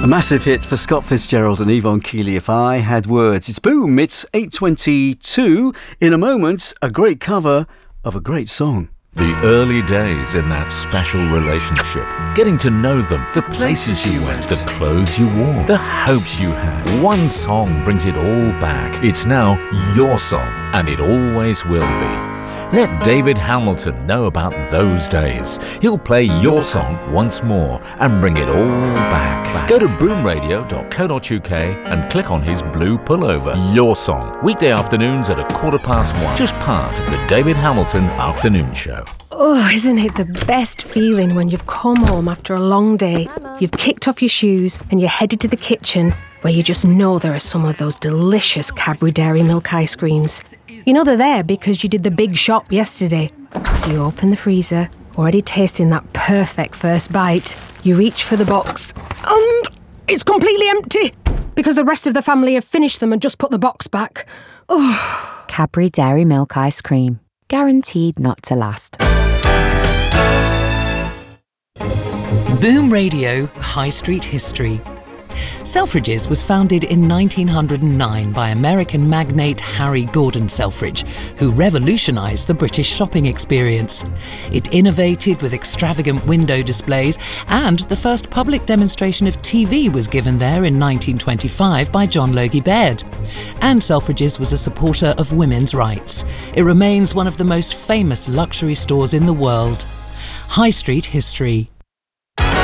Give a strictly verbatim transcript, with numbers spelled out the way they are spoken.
A massive hit for Scott Fitzgerald and Yvonne Keeley, If I Had Words. It's Boom, it's eight twenty-two. In a moment, a great cover of a great song. The early days in that special relationship. Getting to know them, the places you went, the clothes you wore, the hopes you had. One song brings it all back. It's now your song, and it always will be. Let David Hamilton know about those days. He'll play your song once more and bring it all back. Go to boom radio dot co dot uk and click on his blue pullover. Your Song, weekday afternoons at a quarter past one. Just part of the David Hamilton Afternoon Show. Oh, isn't it the best feeling when you've come home after a long day, you've kicked off your shoes and you're headed to the kitchen where you just know there are some of those delicious Cadbury Dairy Milk ice creams. You know they're there because you did the big shop yesterday. So you open the freezer, already tasting that perfect first bite. You reach for the box and it's completely empty because the rest of the family have finished them and just put the box back. Oh. Cadbury Dairy Milk Ice Cream. Guaranteed not to last. Boom Radio High Street History. Selfridges was founded in nineteen oh nine by American magnate Harry Gordon Selfridge, who revolutionised the British shopping experience. It innovated with extravagant window displays, and the first public demonstration of T V was given there in nineteen twenty-five by John Logie Baird. And Selfridges was a supporter of women's rights. It remains one of the most famous luxury stores in the world. High Street History.